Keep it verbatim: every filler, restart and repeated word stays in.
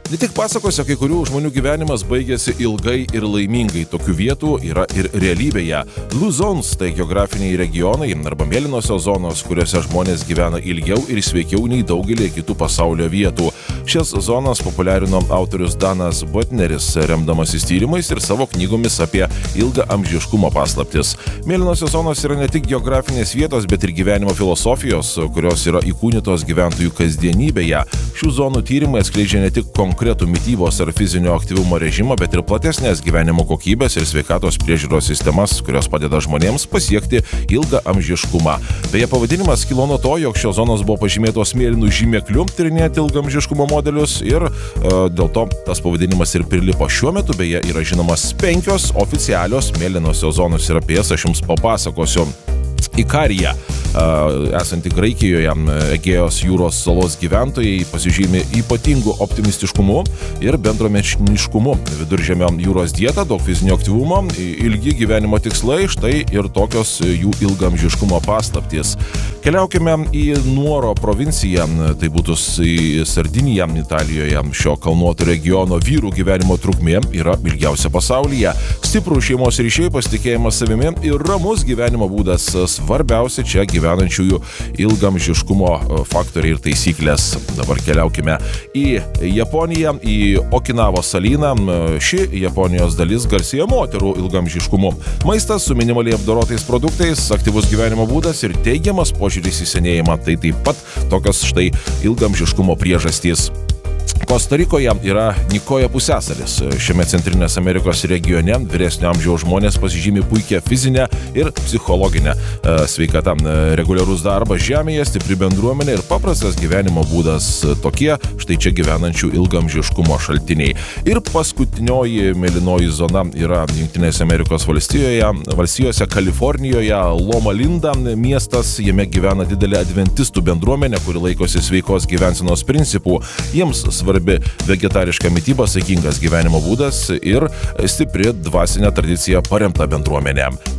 Ne tik pasakose, kai kurių žmonių gyvenimas baigėsi ilgai ir laimingai. Tokių vietų yra ir realybėje. Blue Zones tai geografiniai regionai arba mėlynosios zonos, kuriuose žmonės gyvena ilgiau ir sveikiau nei daugelį kitų pasaulio vietų. Šias zonas populiarino autorius Danas Botneris, remdamasis tyrimais ir savo knygomis apie ilgą amžiškumo paslaptis. Mėlynosios zonos yra ne tik geografinės vietos, bet ir gyvenimo filosofijos, kurios yra įkūnytos gyventojų kasdienybėje. Šių zonų tyrimai atskleidžia ne tik konkretų mitybos ar fizinio aktyvumo režimą, bet ir platesnės gyvenimo kokybės ir sveikatos priežiūros sistemas, kurios padeda žmonėms pasiekti ilgą amžiškumą. Beje, pavadinimas kilo nuo to, jog šios zonos buvo pažymėtos mėlynų žymekliu tyrinėti ilgamžiškumo modelius ir e, dėl to tas pavadinimas ir prilipo. Šiuo metu beje yra žinomas penkios oficialios mėlynosios zonos ir apie jas aš jums papasakosiu. Ikarija, esanti Graikijoje, Egėjos jūros salos gyventojai pasižymi ypatingu optimistiškumu ir bendruomeniškumu. Viduržemio jūros dieta, daug fizinio aktyvumo, ilgi gyvenimo tikslai, štai ir tokios jų ilgamžiškumo paslaptys. Keliaukime į Nuoro provinciją, tai būtų į Sardiniją, Italijoje. Šio kalnuoto regiono vyrų gyvenimo trukmė yra ilgiausia pasaulyje. Stiprų šeimos ryšiai, pasitikėjimas savimi ir ramus gyvenimo būdas svarbiausia čia gyvenančiųjų ilgamžiškumo faktoriai ir taisyklės. Dabar keliaukime į Japoniją, į Okinavos salyną. Ši Japonijos dalis garsėja moterų ilgamžiškumu. Maistas su minimaliai apdorotais produktais, aktyvus gyvenimo būdas ir teigiamas požiūris į senėjimą. Tai taip pat tokios štai ilgamžiškumo priežastys. Kostarikoje yra Nikoja pusiasalis. Šiame Centrinės Amerikos regione vyresnio amžiaus žmonės pasižymi puikia fizinė ir psichologinė sveikata. Reguliarus darbas žemėje, stipri bendruomenė ir paprastas gyvenimo būdas - tokie štai čia gyvenančių ilgamžiškumo šaltiniai. Ir paskutinioji mėlynoji zona yra Jungtinėse Amerikos valstijoje, valstijose Kalifornijoje, Loma Linda miestas. Jame gyvena didelė adventistų bendruomenė, kuri laikosi sveikos gyvensenos principų. Jiems svarbi vegetariška mityba, saikingas gyvenimo būdas ir stipri dvasinė tradicija paremta bendruomenė.